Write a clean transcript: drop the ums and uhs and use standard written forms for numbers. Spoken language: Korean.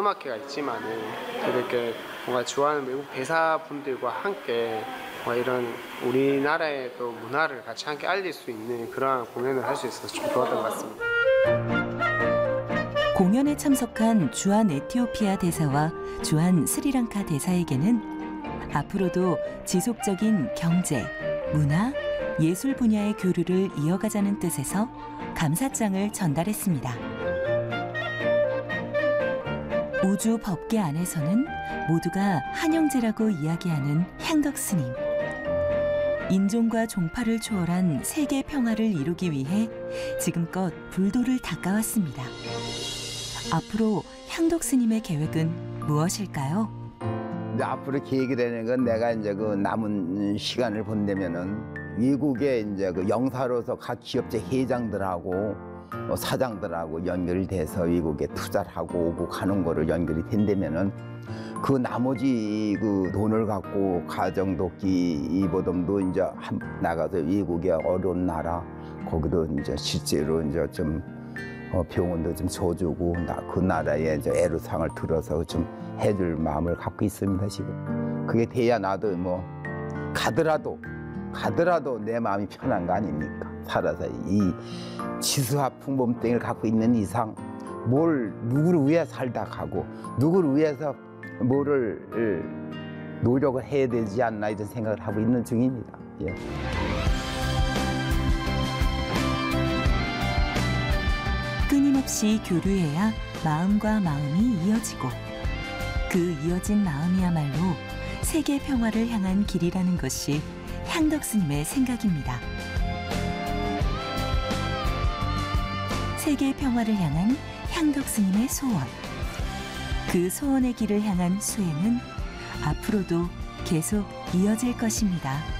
나트막해가 있지만은 이렇게 뭔가 좋아하는 외국 대사분들과 함께 이런 우리나라의 또 문화를 같이 함께 알릴 수 있는 그러한 공연을 할 수 있어서 좀 좋았던 것 같습니다. 공연에 참석한 주한 에티오피아 대사와 주한 스리랑카 대사에게는 앞으로도 지속적인 경제, 문화, 예술 분야의 교류를 이어가자는 뜻에서 감사장을 전달했습니다. 우주 법계 안에서는 모두가 한영제라고 이야기하는 향덕 스님. 인종과 종파를 초월한 세계 평화를 이루기 위해 지금껏 불도를 닦아왔습니다. 앞으로 향덕 스님의 계획은 무엇일까요? 이제 앞으로 계획이 되는 건 내가 이제 그 남은 시간을 본다면은 미국에 이제 그 영사로서 각 기업체 회장들하고 사장들하고 연결이 돼서 외국에 투자를 하고 오고 가는 거를 연결이 된다면은 그 나머지 그 돈을 갖고 가정 돕기 이보덤도 이제 나가서 외국의 어려운 나라 거기도 이제 실제로 이제 좀 병원도 좀 줘주고 그 나라에 이제 애로상을 들어서 좀 해줄 마음을 갖고 있습니다 지금. 그게 돼야 나도 뭐 가더라도 내 마음이 편한 거 아닙니까? 살아서 이 지수와 풍범땡을 갖고 있는 이상 누구를 위해 살다 가고 누구를 위해서 뭐를 노력을 해야 되지 않나 이런 생각을 하고 있는 중입니다. 예. 끊임없이 교류해야 마음과 마음이 이어지고 그 이어진 마음이야말로 세계 평화를 향한 길이라는 것이 향덕 스님의 생각입니다. 세계 평화를 향한 향덕 스님의 소원. 그 소원의 길을 향한 수행은 앞으로도 계속 이어질 것입니다.